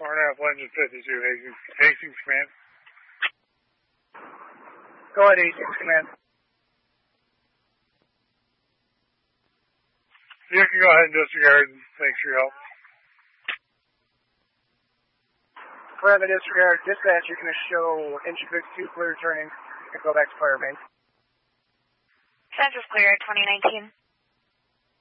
RNF Legend 52, Hastings Command. Go ahead, Hastings Command. You can go ahead and disregard. Thanks for your help. For the disregard, dispatch, you're going to show engine 52 clear turning and go back to fire base. Central's clear at 2019.